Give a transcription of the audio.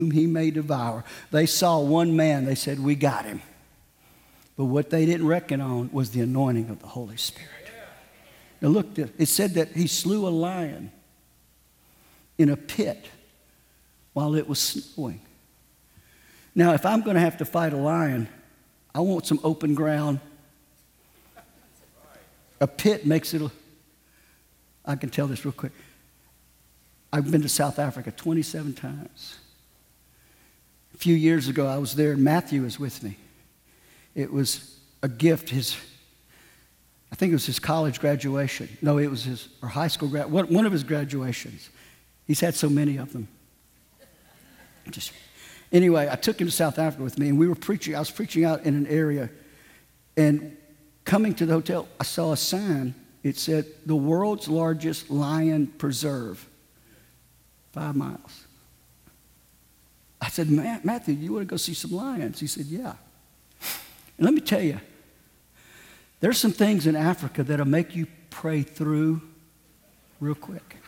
whom he may devour. They saw one man, they said, we got him. But what they didn't reckon on was the anointing of the Holy Spirit. Now look, it said that he slew a lion in a pit while it was snowing. Now, if I'm going to have to fight a lion, I want some open ground. A pit makes it, I can tell this real quick. I've been to South Africa 27 times. A few years ago, I was there, and Matthew was with me. It was a gift, I think it was his college graduation. No, it was his or high school one of his graduations. He's had so many of them. Anyway, I took him to South Africa with me, and we were preaching. I was preaching out in an area, and coming to the hotel, I saw a sign. It said, the world's largest lion preserve, 5 miles. I said, Matthew, you want to go see some lions? He said, yeah. And let me tell you, there's some things in Africa that'll make you pray through real quick.